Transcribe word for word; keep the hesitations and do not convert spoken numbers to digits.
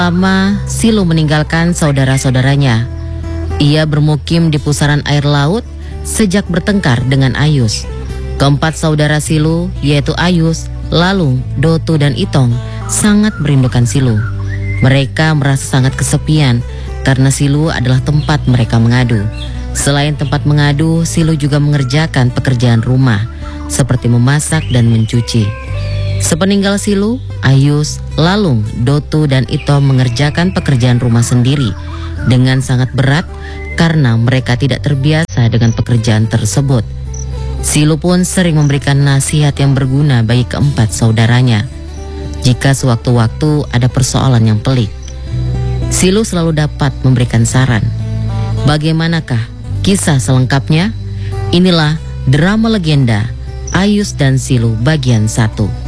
lama Silu meninggalkan saudara-saudaranya. Ia bermukim di pusaran air laut sejak bertengkar dengan Ayus. Keempat saudara Silu, yaitu Ayus, Lalung, Dotu, dan Itong, sangat merindukan Silu. Mereka merasa sangat kesepian karena Silu adalah tempat mereka mengadu. Selain tempat mengadu, Silu juga mengerjakan pekerjaan rumah seperti memasak dan mencuci. Sepeninggal Silu, Ayus, Lalung, Dotu, dan Itong mengerjakan pekerjaan rumah sendiri dengan sangat berat karena mereka tidak terbiasa dengan pekerjaan tersebut. Silu pun sering memberikan nasihat yang berguna bagi keempat saudaranya. Jika sewaktu-waktu ada persoalan yang pelik, Silu selalu dapat memberikan saran. Bagaimanakah kisah selengkapnya? Inilah drama legenda Ayus dan Silu bagian satu.